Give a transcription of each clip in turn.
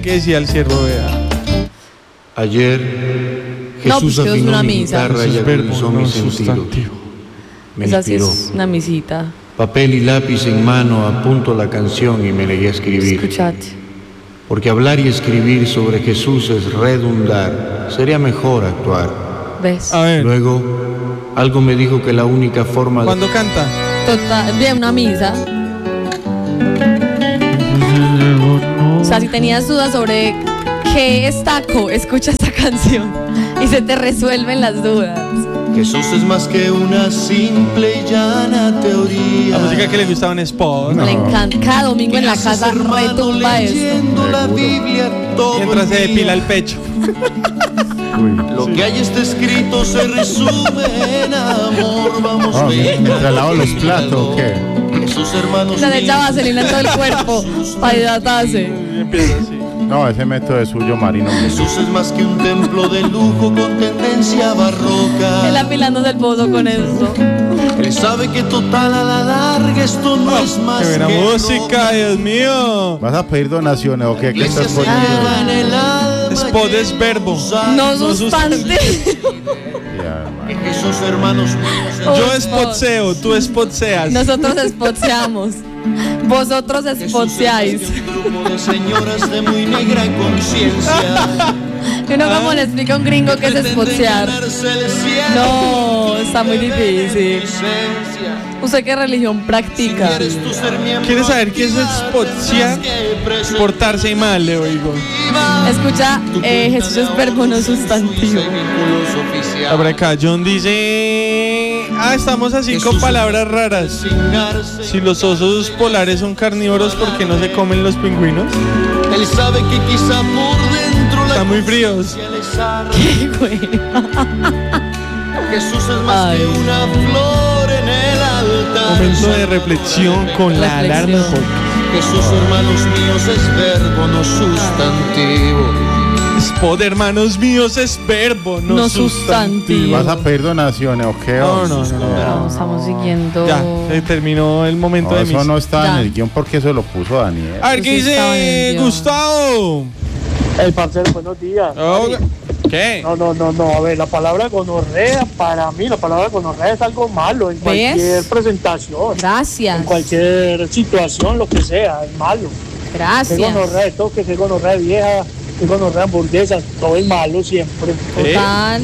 que decía el ciervo, vea. Ayer Jesús afinó mi guitarra y agudizó mi sentido. Me Esa sí inspiró. es una misita. Papel y lápiz en mano, apunto la canción y me negué a escribir. Escuchate. Porque hablar y escribir sobre Jesús es redundar. Sería mejor actuar. ¿Ves? A ver, Luego, algo me dijo que la única forma de... ¿cuándo canta? Total, bien, una misa. O sea, si tenías dudas sobre qué es taco, escucha esta canción y se te resuelven las dudas. Jesús es más que una simple y llana teoría. La música que le gustaba en Spot. Le encanta. Cada domingo en la casa retumba esto. La Biblia, todo Mientras se el depila día. el pecho. Lo que hay está escrito se resume en amor. Vamos, venga, ¿Mientras lavo los platos o qué? Jesús, hermanos Se le echa míos, vaselina en todo el cuerpo para hidratarse. Y empieza así. No, ese método es suyo, Marino. Jesús es más que un templo de lujo con tendencia barroca. Él afilándose el pozo con eso. Él sabe que total a la larga esto no es más ¡Qué buena que música, roca. Dios mío! ¿Vas a pedir donaciones o qué? ¿Qué Iglesia estás se lleva en poniendo? el alma. Spot es verbo. No sustantivo. Ya, man. Jesús, hermanos míos, Yo espotseo, tú espotseas. Nosotros espoteamos. Vosotros espoteáis. un grupo de señoras de muy negra conciencia. Y uno como le explica a un gringo que es espotear. No, está muy difícil. ¿Usted qué religión practica? ¿Quieres saber qué es spotsear? Portarse mal, le oigo. Escucha, Jesús es verbo no sustantivo. Por acá, John dice... estamos así con palabras raras. Si los osos polares son carnívoros, ¿por qué no se comen los pingüinos? Él sabe que quizá por dentro la Están muy fríos. Qué güey. Jesús es más que una flor en el altar. Momento de reflexión con la alarma. Jesús, hermanos míos, es verbo, no sustantivo. Spot, hermanos míos, es verbo, no sustantivo. ¿Vas a pedir donaciones o qué? No. No, estamos siguiendo. Ya, se terminó el momento de eso misa. no está Ya. en el guión porque eso lo puso Daniel. A ver, ¿qué Eso estaba en el dice guión. Gustavo? El parcero, buenos días. Oh, ¿qué? No, a ver, la palabra gonorrea, para mí la palabra gonorrea es algo malo en cualquier presentación, Gracias. en cualquier situación, lo que sea, es malo. Que Gracias. gonorrea de toque, que gonorrea de vieja, que gonorrea de hamburguesas, todo es malo siempre. Total.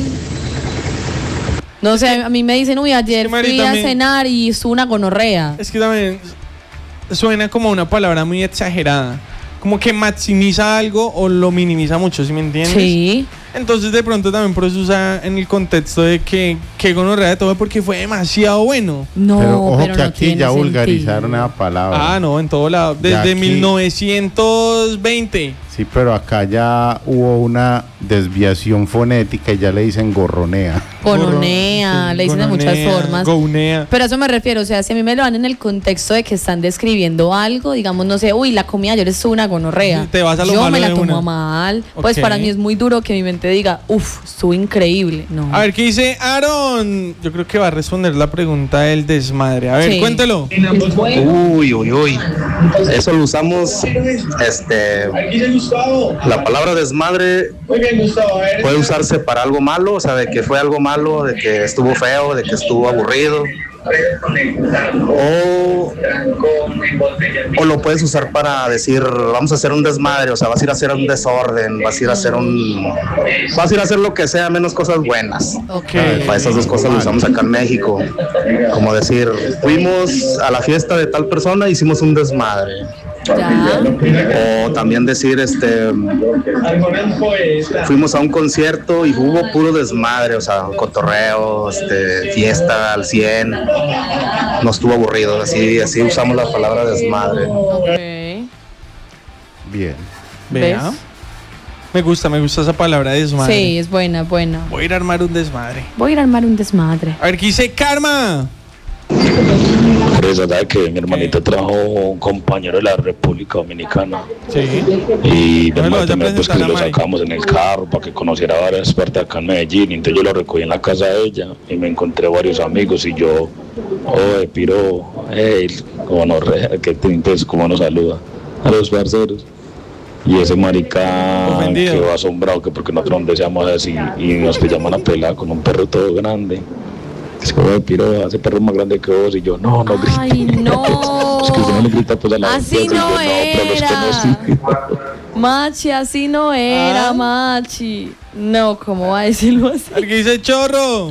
No sé, a mí me dicen, uy, ayer Es que, Mari, fui a también- cenar y estuvo una gonorrea. Es que también suena como una palabra muy exagerada. Como que maximiza algo o lo minimiza mucho, ¿sí me entiendes? Sí. Entonces de pronto también por eso usa en el contexto de que gonorrea de todo porque fue demasiado bueno. No, pero ojo que no aquí tiene ya sentido. vulgarizaron esa palabra. No, en todo lado. Ya Desde aquí- 1920. Sí, pero acá ya hubo una desviación fonética y ya le dicen gorronea. Gononea, Sí, le dicen de muchas gononea, formas. Gounea. Pero a eso me refiero, o sea, si a mí me lo dan en el contexto de que están describiendo algo, digamos, no sé, uy, la comida ayer estuvo una gonorrea. Te vas a lo Yo malo me la de tomo una. a mal. Pues Ok. para mí es muy duro que mi mente diga, uff, estuvo increíble. No. A ver, ¿qué dice Aaron? Yo creo que va a responder la pregunta del desmadre. A ver, Sí. cuéntelo. Uy. Eso lo usamos, la palabra desmadre puede usarse para algo malo, o sea, de que fue algo malo, de que estuvo feo, de que estuvo aburrido. O lo puedes usar para decir, vamos a hacer un desmadre, o sea, vas a ir a hacer un desorden, vas a ir a hacer lo que sea, menos cosas buenas. Para esas dos cosas lo usamos acá en México. Como decir, fuimos a la fiesta de tal persona, hicimos un desmadre. O también decir, fuimos a un concierto y hubo puro desmadre, o sea, cotorreo, fiesta al 100, no estuvo aburrido, así usamos la palabra desmadre. Bien. Vea. Me gusta esa palabra desmadre. Sí, es buena. Voy a ir a armar un desmadre. Voy a ir a armar un desmadre. A ver, ¿qué dice Karma? ¿Sabes que mi hermanita trajo un compañero de la República Dominicana? Sí. Y No me lo después vaya a pues, que presentar a lo Mike. sacamos en el carro para que conociera varias partes acá en Medellín. Entonces yo lo recogí en la casa de ella y me encontré varios amigos y yo, piro, hey, como nos saluda a los parceros. Y ese marica Ofendido. quedó asombrado que porque nosotros no deseamos así y nos pillamos a pelada con un perro todo grande. Es como de piro, ese perro es más grande que vos y yo, no grita. Ay, no. Es que usted no le grita pues a la Así empresa, y yo, no pero los era. conocí. Machi, así no era, Machi. No, ¿cómo va a decirlo así? Alguien dice chorro.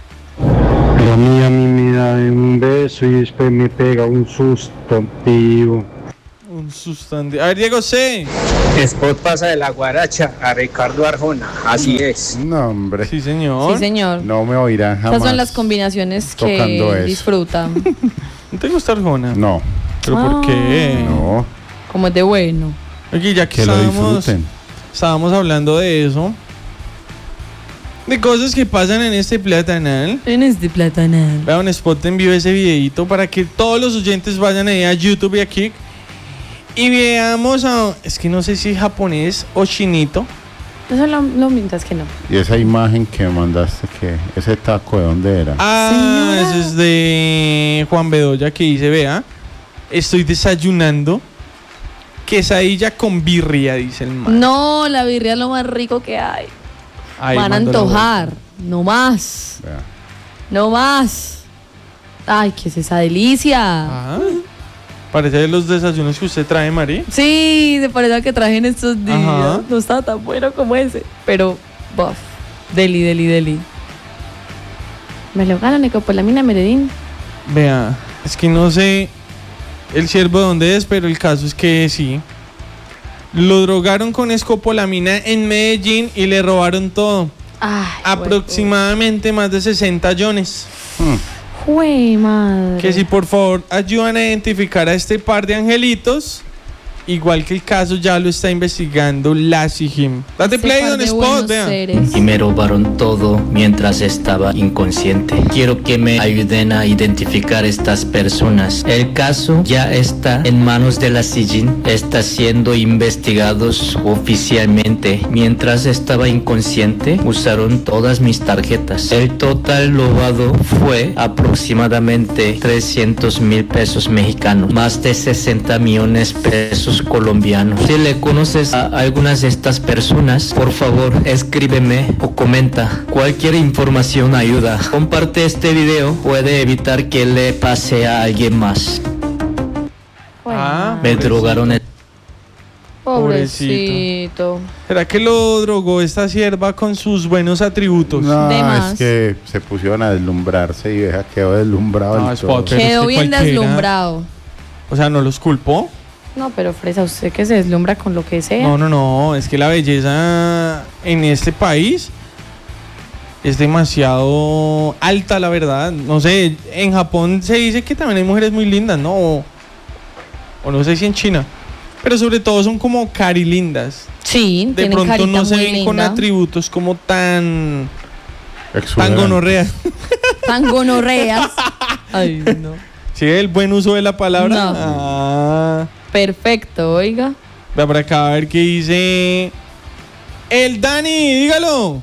La mía a mí me da un beso y después me pega un sustantivo. Un sustantivo. A ver, Diego C. Spot pasa de la guaracha a Ricardo Arjona, así es. No, hombre. Sí, señor. Sí, señor. No me oirán jamás. Esas son las combinaciones tocando que eso. disfrutan. ¿No te gusta Arjona? No, ¿Pero por qué? no. Como es de bueno. Oye, ya que Que lo disfruten. estábamos hablando de eso, de cosas que pasan en este platanal. En este platanal. Vean, Spot te envió ese videito para que todos los oyentes vayan ahí a YouTube y a Kik y veamos a... Es que no sé si es japonés o chinito. Eso lo mientas que no. Y esa imagen que mandaste, que ese taco, ¿de dónde era? Ah, eso es de Juan Bedoya que dice, vea, estoy desayunando quesadilla con birria, dice el man. No, la birria es lo más rico que hay. Ahí Van a mandó la antojar. No más. Vea. No más. Ay, ¿qué es esa delicia? Ah, parece de los desayunos que usted trae, Mari. Sí, se parece al que traje en estos días. Ajá. No estaba tan bueno como ese. Pero, buff. Deli. Me lo ganan de copolamina meredín. Vea, es que no sé el ciervo de dónde es, pero el caso es que sí. Lo drogaron con escopolamina en Medellín y le robaron todo. Ay, Aproximadamente más de 60 millones. ¡Jue madre! Que si por favor ayudan a identificar a este par de angelitos, igual que el caso ya lo está investigando la SIJIN. Date play on Spot, vean. Y me robaron todo mientras estaba inconsciente. Quiero que me ayuden a identificar estas personas. El caso ya está en manos de la SIJIN. Está siendo investigados oficialmente. Mientras estaba inconsciente, usaron todas mis tarjetas. El total robado fue aproximadamente 300,000 pesos mexicanos, más de 60 millones pesos colombianos. Si le conoces a algunas de estas personas, por favor escríbeme o comenta. Cualquier información ayuda. Comparte este video, puede evitar que le pase a alguien más. Me drogaron. Pobrecito. ¿Será que lo drogó esta sierva con sus buenos atributos? No, De más. es que se pusieron a deslumbrarse y deja quedó deslumbrado. No, el Spot, todo. pero Quedó es que bien cualquiera- deslumbrado. O sea, ¿no los culpó? No, pero Fresa, usted que se deslumbra con lo que sea. No, es que la belleza en este país es demasiado alta, la verdad. No sé, en Japón se dice que también hay mujeres muy lindas, ¿no? O no sé si en China. Pero sobre todo son como carilindas. Sí, De tienen pronto carita no se muy ven con linda. atributos como tan Exuberante. gonorreas. Tan gonorreas. Ay, no. ¿Sí? El buen uso de la palabra. No. Ah. Perfecto, oiga. Ve por acá a ver qué dice el Dani, dígalo.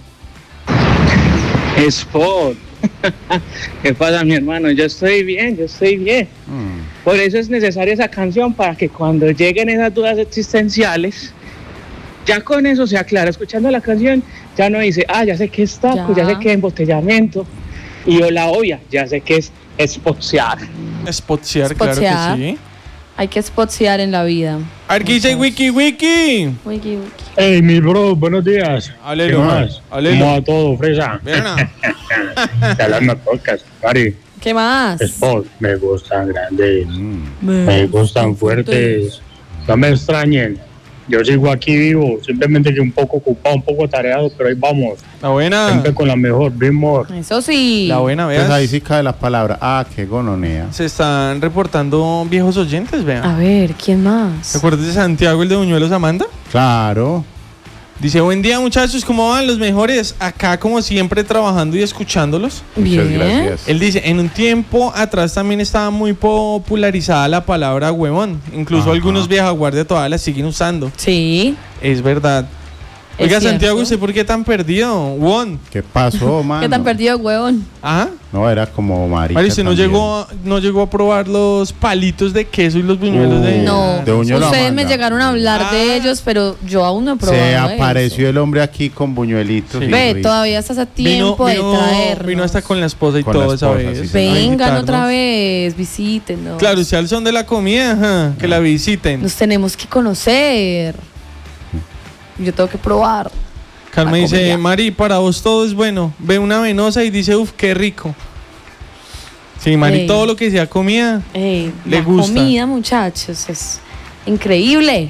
Spot. ¿Qué pasa, mi hermano? Yo estoy bien. Por eso es necesaria esa canción, para que cuando lleguen esas dudas existenciales, ya con eso se aclara. Escuchando la canción, ya no dice, ya sé que es taco, ya sé que es embotellamiento. Y yo la obvia, ya sé que es spotsear. Spotsear, claro Spotsear. que sí. Hay que spotsear en la vida. A ver qué dice Wiki. Wiki. Hey, mis bro, buenos días. Háblelo, ¿Qué más? háblelo. ¿Cómo va todo, Fresa? Bien, Te hablan de podcast, Mari. ¿Qué más? Spot, me gustan grandes, me gustan fuertes. No me extrañen, yo sigo aquí vivo, simplemente que un poco ocupado, un poco tareado, pero ahí vamos. La buena. Siempre con la mejor, Bimor. Eso sí. La buena, Pues veas. ahí sí cae la palabra. Qué gononea. Se están reportando viejos oyentes, vean. A ver, ¿quién más? ¿Te acuerdas de Santiago, el de Buñuelos, Amanda? Claro. Dice, buen día muchachos, ¿cómo van los mejores? Acá como siempre trabajando y escuchándolos. Muchas gracias. Él dice, en un tiempo atrás también estaba muy popularizada la palabra huevón. Incluso Ajá. algunos vieja guardia todavía la siguen usando. Sí. Es verdad. Oiga, Santiago, ¿usted por qué tan perdido? Won. ¿Qué pasó, mano? ¿Qué tan perdido, huevón? ¿Ah? No, era como marica. Mari, ¿usted no llegó a probar los palitos de queso y los buñuelos de... No, de ustedes me llegaron a hablar de ellos, pero yo aún no he probado. Se apareció el hombre aquí con buñuelitos. Sí. Ve, todavía estás a tiempo de traernos. Vino hasta con la esposa y con todo esa vez. Sí, vengan otra vez, visítenos. Claro, usted al son de la comida, ajá, que la visiten. Nos tenemos que conocer. Yo tengo que probar. Carmen dice, Mari, para vos todo es bueno. Ve una venosa y dice, uff, qué rico. Sí, Mari, todo lo que sea comida le gusta. Comida, muchachos, es increíble.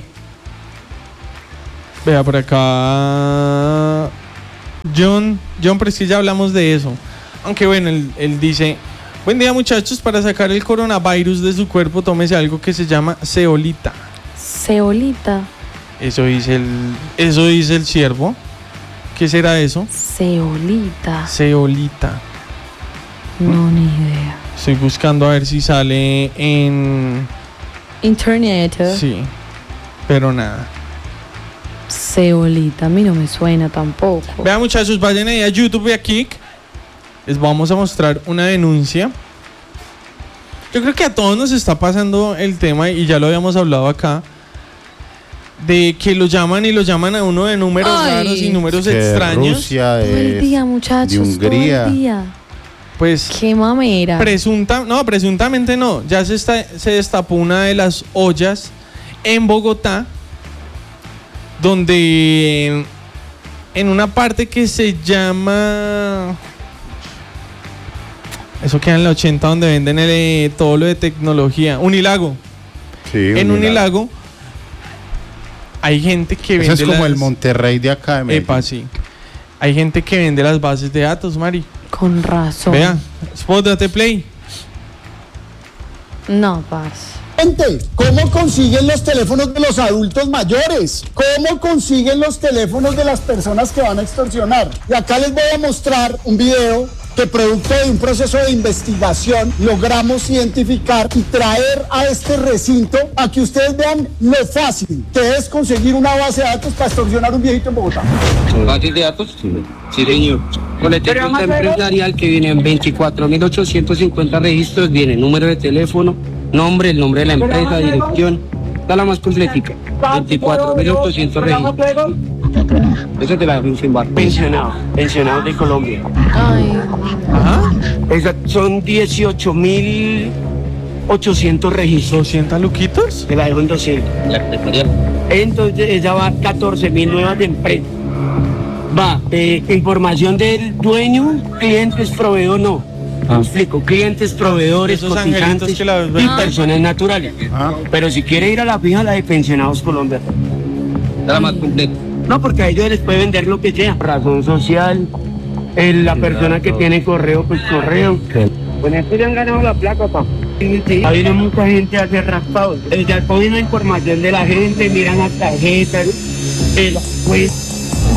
Vea por acá. John, pero es que ya hablamos de eso. Aunque bueno, él dice, buen día muchachos, para sacar el coronavirus de su cuerpo, tómese algo que se llama ceolita. Ceolita. Eso dice el ciervo. ¿Qué será eso? Ceolita. Ceolita. No, ni idea. Estoy buscando a ver si sale en... Internet. Sí, pero nada. Ceolita, a mí no me suena tampoco. Vean muchachos, vayan ahí a YouTube y a Kik. Les vamos a mostrar una denuncia. Yo creo que a todos nos está pasando el tema, y ya lo habíamos hablado acá, de que lo llaman a uno de números raros y números extraños. Rusia, todo el día, muchachos, de Hungría. todo el día. Pues qué mamera. Presuntamente no. Ya se destapó una de las ollas en Bogotá, donde en una parte que se llama... Eso queda en la 80, donde venden todo lo de tecnología. Unilago. Sí, en Unilago hay gente que vende... Eso es como el Monterrey de acá de Medellín. Epa, sí. Hay gente que vende las bases de datos, Mari. Con razón. Vea, Spot, date play. No, parce. Gente, ¿cómo consiguen los teléfonos de los adultos mayores? ¿Cómo consiguen los teléfonos de las personas que van a extorsionar? Y acá les voy a mostrar un video que, producto de un proceso de investigación, logramos identificar y traer a este recinto a que ustedes vean lo fácil que es conseguir una base de datos para extorsionar a un viejito en Bogotá. ¿Base de datos? Sí, señor. Boletín empresarial que viene en 24.850 registros, viene número de teléfono, nombre, el nombre de la empresa, dirección, está la más completica, 24.800 registros. Eso te la dejo sin bar. Pensionado de Colombia. Ay. Ajá. Son 18.800 registros. ¿200 luquitos? Te la dejo en 200. Entonces ella va a 14.000 nuevas de empresa. Va, información del dueño, clientes, proveedor, no. Explico, clientes, proveedores, cotizantes y personas naturales. Pero si quiere ir a la fija, la de Pensionados Colombia. La más completa. No, porque a ellos les puede vender lo que sea. Razón social, la persona que tiene correo, pues correo. Con esto ya han ganado la placa, papá. Ha habido mucha gente a hacer raspados. Ya ponen la información de la gente, miran las tarjetas, pues.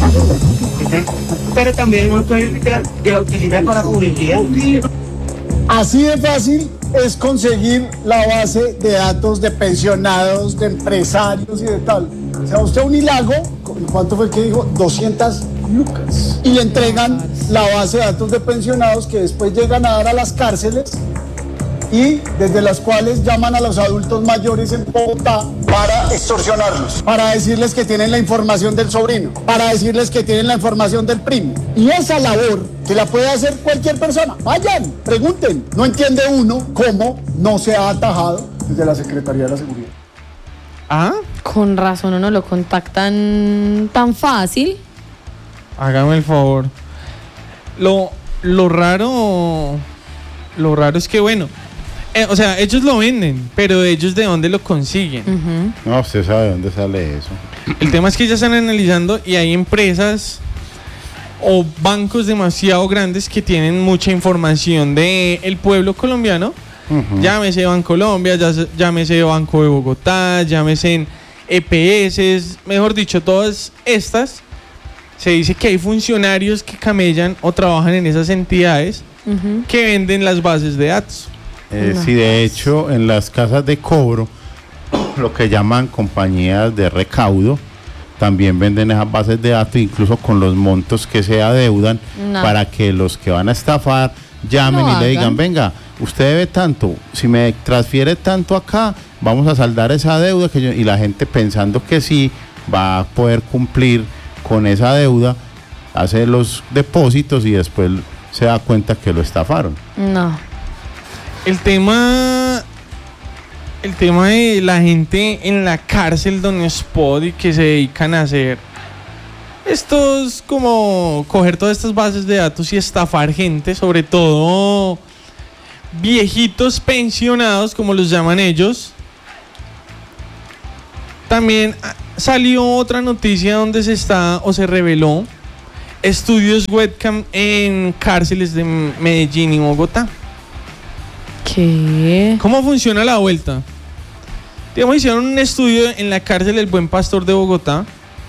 Pero también mucha gente que la utiliza para publicidad. Así de fácil es conseguir la base de datos de pensionados, de empresarios y de tal. O sea, usted a Unilago, ¿cuánto fue que dijo? 200 lucas. Y le entregan la base de datos de pensionados que después llegan a dar a las cárceles y desde las cuales llaman a los adultos mayores en Bogotá para extorsionarlos, para decirles que tienen la información del sobrino, para decirles que tienen la información del primo. Y esa labor que la puede hacer cualquier persona. Vayan, pregunten. No entiende uno cómo no se ha atajado desde la Secretaría de la Seguridad. ¿Ah? Con razón no lo contactan tan fácil. Hágame el favor. Lo raro es que, bueno, o sea, ellos lo venden, pero ellos ¿de dónde lo consiguen? No, usted sabe de dónde sale eso. El tema es que ya están analizando y hay empresas o bancos demasiado grandes que tienen mucha información del pueblo colombiano. Llámese Bancolombia, llámese Banco de Bogotá, llámese en EPS, mejor dicho, todas estas. Se dice que hay funcionarios que camellan o trabajan en esas entidades que venden las bases de datos. Sí, de hecho, en las casas de cobro, lo que llaman compañías de recaudo, también venden esas bases de datos, incluso con los montos que se adeudan, para que los que van a estafar llamen y le digan, venga, usted debe tanto, si me transfiere tanto acá, vamos a saldar esa deuda, y la gente pensando que sí va a poder cumplir con esa deuda, hace los depósitos y después se da cuenta que lo estafaron. No. El tema de la gente en la cárcel, Don Spot, y que se dedican a hacer estos, como coger todas estas bases de datos y estafar gente, sobre todo viejitos pensionados, como los llaman ellos. También salió otra noticia donde se reveló estudios webcam en cárceles de Medellín y Bogotá. ¿Qué? ¿Cómo funciona la vuelta? Digamos, hicieron un estudio en la cárcel del Buen Pastor de Bogotá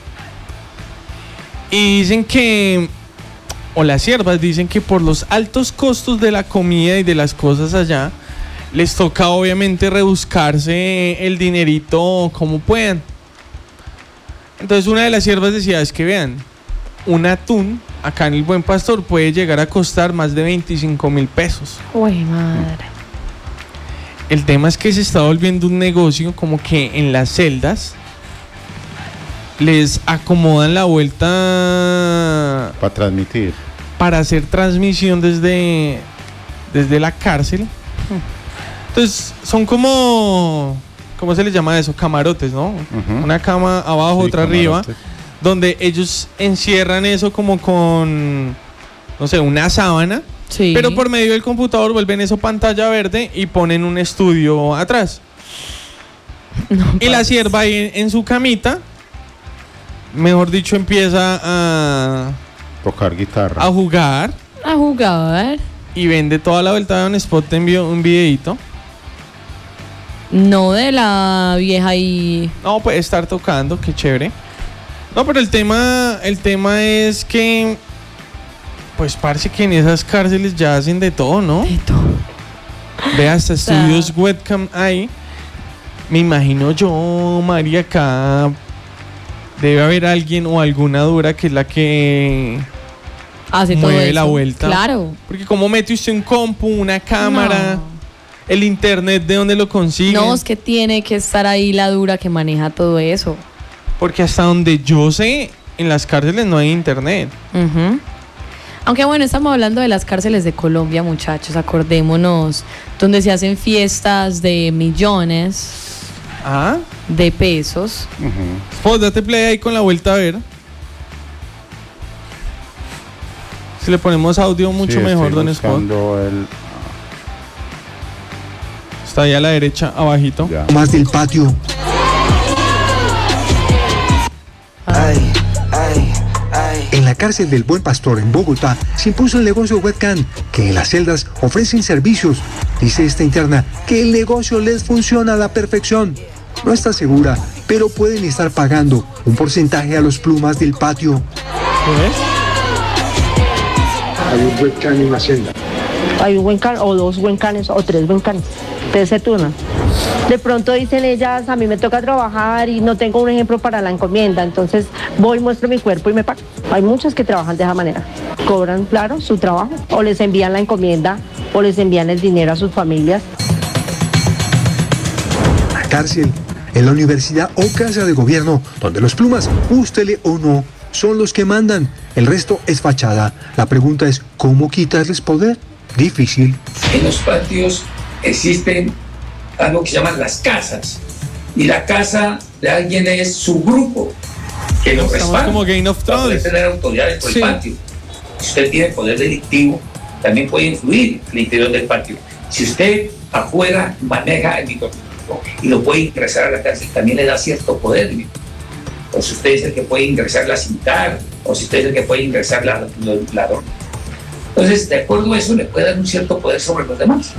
y dicen que, o las siervas dicen que por los altos costos de la comida y de las cosas allá, les toca obviamente rebuscarse el dinerito como puedan. Entonces una de las siervas decía, es que vean, un atún acá en el Buen Pastor puede llegar a costar más de 25,000 pesos. Uy, madre. El tema es que se está volviendo un negocio, como que en las celdas les acomodan la vuelta para transmitir, para hacer transmisión desde la cárcel. Entonces son como, ¿cómo se les llama eso? Camarotes, ¿no? Una cama abajo, otra arriba, donde ellos encierran eso como con, no sé, una sábana. Sí. Pero por medio del computador vuelven eso pantalla verde y ponen un estudio atrás. Y la sierva ahí en su camita, mejor dicho, empieza a tocar guitarra, a jugar. Y vende toda la vuelta de un spot, te envió un videito. No de la vieja ahí. No, puede estar tocando, qué chévere. No, pero el tema es que, pues parece que en esas cárceles ya hacen de todo, ¿no? De todo. Ve, hasta estudios webcam ahí. Me imagino yo, María, acá debe haber alguien o alguna dura que es la que hace mueve todo eso. La vuelta. Claro. Porque como mete usted un compu, una cámara, el internet, ¿de dónde lo consigue? No, es que tiene que estar ahí la dura que maneja todo eso. Porque hasta donde yo sé, en las cárceles no hay internet. Aunque bueno, estamos hablando de las cárceles de Colombia, muchachos, acordémonos, donde se hacen fiestas de millones de pesos. Pues date play ahí con la vuelta a ver. Si le ponemos audio mucho mejor, Don Spot. Está ahí a la derecha, abajito. Ya. Más del patio. En la cárcel del Buen Pastor en Bogotá se impuso el negocio webcam, que en las celdas ofrecen servicios. Dice esta interna que el negocio les funciona a la perfección. No está segura, pero pueden estar pagando un porcentaje a los plumas del patio. Hay un webcam en una celda. Hay un webcam o dos webcams o tres webcams. Ustedes se turnan. De pronto dicen ellas, a mí me toca trabajar y no tengo un ejemplo para la encomienda, entonces voy, muestro mi cuerpo y me pago. Hay muchas que trabajan de esa manera. Cobran, claro, su trabajo, o les envían la encomienda, o les envían el dinero a sus familias. La cárcel, en la universidad o casa de gobierno, donde los plumas, ústele o no, son los que mandan. El resto es fachada. La pregunta es, ¿cómo quitarles poder? Difícil. En los patios existen algo que se llaman las casas, y la casa de alguien es su grupo que lo respalda. Como Game of Thrones. Puede tener autoridades por el patio. Si usted tiene poder delictivo, también puede influir en el interior del patio. Si usted afuera maneja el micrófono y lo puede ingresar a la cárcel, también le da cierto poder. O si usted es el que puede ingresar a cintar, o si usted es el que puede ingresar los ladrones. Entonces, de acuerdo a eso, le puede dar un cierto poder sobre los demás.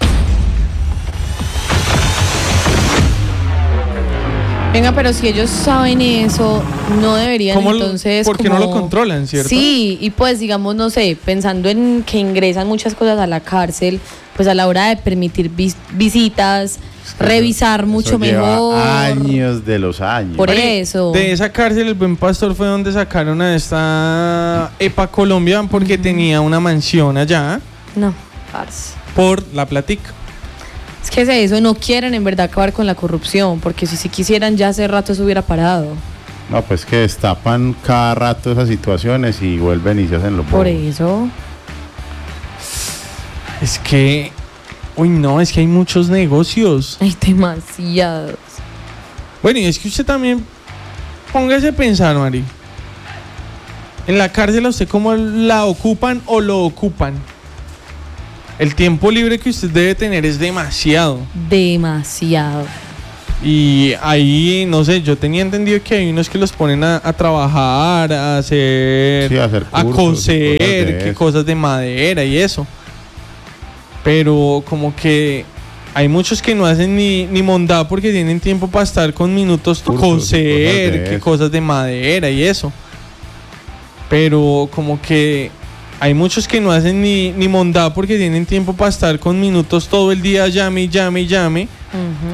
Venga, pero si ellos saben eso, no deberían entonces... Porque no lo controlan, ¿cierto? Sí, y pues digamos, no sé, pensando en que ingresan muchas cosas a la cárcel, pues a la hora de permitir visitas, revisar mucho mejor. Años de los años. Por eso. De esa cárcel, el Buen Pastor fue donde sacaron a esta EPA Colombia porque tenía una mansión allá. No, parce. Por la platica. Es que es eso, no quieren en verdad acabar con la corrupción, porque si quisieran ya hace rato se hubiera parado. No, pues que destapan cada rato esas situaciones y vuelven y se hacen lo por eso. Es que, uy no, es que hay muchos negocios. Hay demasiados. Bueno, y es que usted también, póngase a pensar, Mari. En la cárcel, ¿a usted cómo la ocupan o lo ocupan? El tiempo libre que usted debe tener es demasiado. Demasiado. Y ahí, no sé, yo tenía entendido que hay unos que los ponen a trabajar, a hacer, sí, a cursos, a coser, cosas de madera y eso. Pero como que hay muchos que no hacen ni mondá porque tienen tiempo para estar con minutos coser, cosas de madera y eso. Pero como que hay muchos que no hacen ni mondá porque tienen tiempo para estar con minutos todo el día, llame.